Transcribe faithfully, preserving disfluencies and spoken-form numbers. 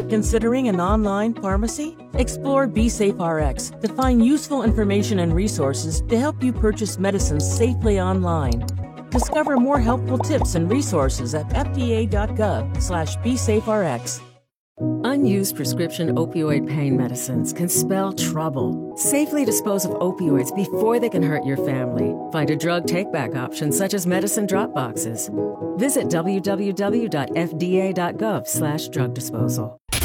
Considering an online pharmacy? Explore BeSafeRx to find useful information and resources to help you purchase medicines safely online. Discover more helpful tips and resources at fda.gov slash BeSafeRx. Unused prescription opioid pain medicines can spell trouble. Safely dispose of opioids before they can hurt your family. Find a drug take-back option such as medicine drop boxes. Visit www.fda.gov slash drug disposal.